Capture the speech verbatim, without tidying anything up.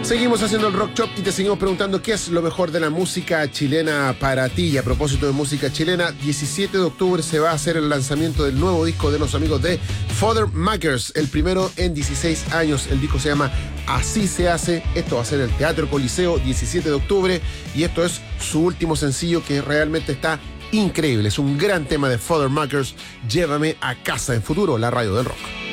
Seguimos haciendo el Rock Shop y te seguimos preguntando qué es lo mejor de la música chilena para ti. Y a propósito de música chilena, diecisiete de octubre se va a hacer el lanzamiento del nuevo disco de los amigos de Father Makers, el primero en dieciséis años. El disco se llama Así se hace. Esto va a ser en el Teatro Coliseo, diecisiete de octubre, y esto es su último sencillo, que realmente está increíble. Es un gran tema de Father Makers, Llévame a casa, en Futuro, la radio del rock.